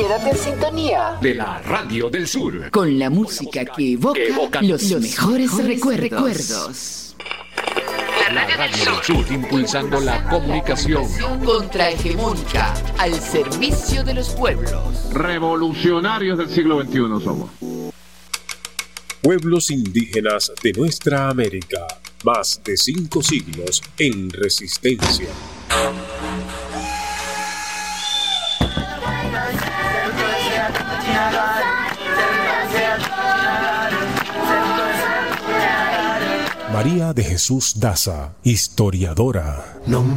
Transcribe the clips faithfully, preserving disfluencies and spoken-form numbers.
Quédate en sintonía de la Radio del Sur, con la música que evoca, que evoca los, los mejores, mejores recuerdos. recuerdos. La Radio del Sur, impulsando la comunicación contrahegemónica al servicio de los pueblos. Revolucionarios del siglo veintiuno somos. Pueblos indígenas de nuestra América, más de cinco siglos en resistencia. María de Jesús Daza, historiadora.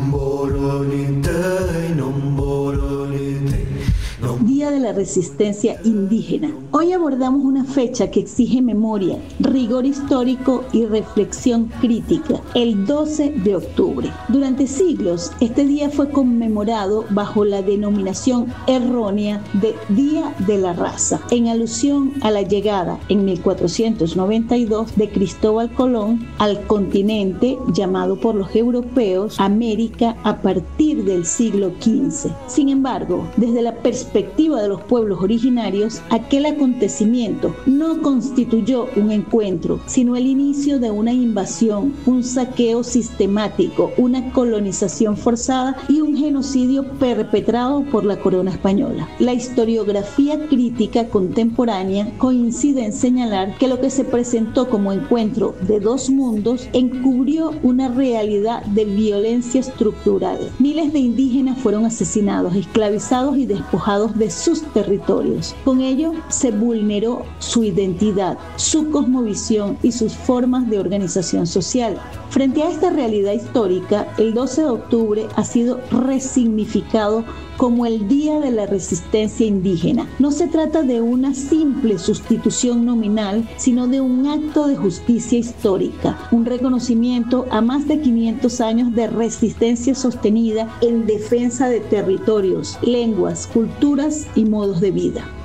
Día de la Resistencia Indígena. Hoy abordamos una fecha que exige memoria, rigor histórico y reflexión crítica, el doce de octubre. Durante siglos, este día fue conmemorado bajo la denominación errónea de Día de la Raza, en alusión a la llegada en mil cuatrocientos noventa y dos de Cristóbal Colón al continente llamado por los europeos América a partir del siglo quince. Sin embargo, desde la perspectiva de los pueblos originarios, aquel acontecimiento no constituyó un encuentro, sino el inicio de una invasión, un saqueo sistemático, una colonización forzada y un genocidio perpetrado por la corona española. La historiografía crítica contemporánea coincide en señalar que lo que se presentó como encuentro de dos mundos encubrió una realidad de violencia estructural. Miles de indígenas fueron asesinados, esclavizados y despojados de sus territorios. Con ello se vulneró su identidad, su cosmovisión y sus formas de organización social. Frente a esta realidad histórica, el doce de octubre ha sido resignificado como el Día de la Resistencia Indígena. No se trata de una simple sustitución nominal, sino de un acto de justicia histórica, un reconocimiento a más de quinientos años de resistencia sostenida en defensa de territorios, lenguas, culturas y modos de vida.